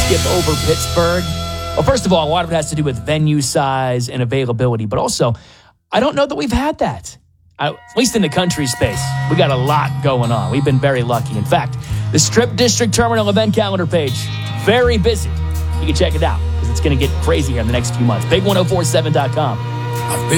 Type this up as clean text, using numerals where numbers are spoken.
skip over Pittsburgh? Well, first of all, a lot of it has to do with venue size and availability, but also, I don't know that we've had that. At least in the country space. We got a lot going on. We've been very lucky. In fact, the Strip District Terminal event calendar page, very busy. You can check it out because it's going to get crazy here in the next few months. Big1047.com.